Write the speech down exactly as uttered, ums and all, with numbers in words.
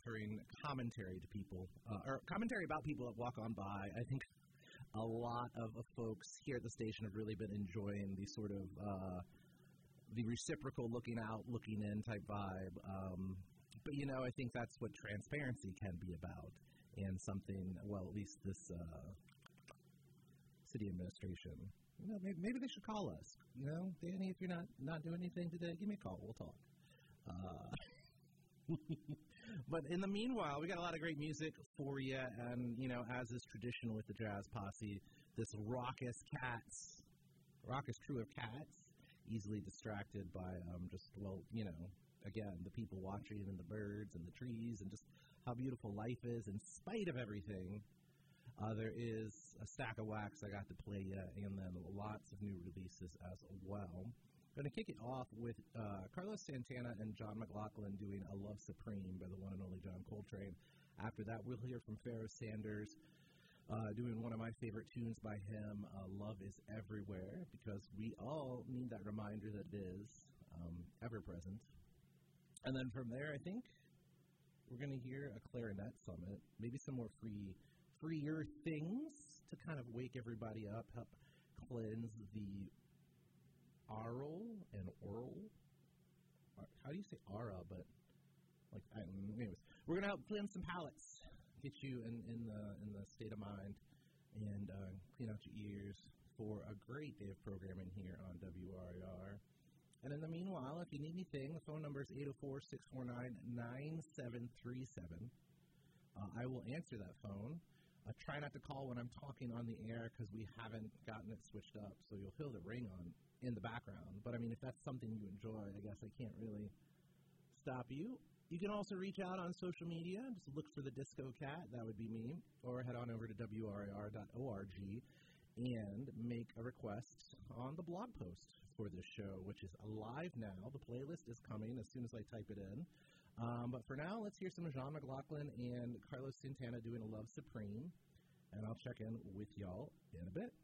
offering commentary to people, uh, or commentary about people that walk on by. I think a lot of, of folks here at the station have really been enjoying the sort of uh, the reciprocal looking out, looking in type vibe. Um, but, you know, I think that's what transparency can be about, and something, well, at least this uh, city administration, you know, maybe, maybe they should call us. You know, Danny, if you're not, not doing anything today, give me a call. We'll talk. Uh, but in the meanwhile, we got a lot of great music for you, and, you know, as is tradition with the Jazz Posse, this raucous cats, raucous crew of cats, easily distracted by um, just, well, you know, again, the people watching and the birds and the trees and just how beautiful life is in spite of everything. Uh, there is a stack of wax I got to play yet, and then lots of new releases as well. Going to kick it off with uh, Carlos Santana and John McLaughlin doing A Love Supreme by the one and only John Coltrane. After that, we'll hear from Pharoah Sanders uh, doing one of my favorite tunes by him, uh, Love is Everywhere, because we all need that reminder that it is um, ever-present. And then from there, I think we're going to hear a clarinet summit, maybe some more free, freer things to kind of wake everybody up, help cleanse the aural and oral. How do you say aura? But like, I, anyways, we're gonna help cleanse some palates, get you in, in the in the state of mind, and uh, clean out your ears for a great day of programming here on W R A R. And in the meanwhile, if you need anything, the phone number is eight zero four, six four nine, nine seven three seven. Uh, I will answer that phone. Uh, try not to call when I'm talking on the air because we haven't gotten it switched up, so you'll hear the ring on in the background. But, I mean, if that's something you enjoy, I guess I can't really stop you. You can also reach out on social media. Just look for the Disco Cat. That would be me. Or head on over to W R A R dot org and make a request on the blog post for this show, which is live now. The playlist is coming as soon as I type it in. Um, but for now, let's hear some John McLaughlin and Carlos Santana doing A Love Supreme, and I'll check in with y'all in a bit.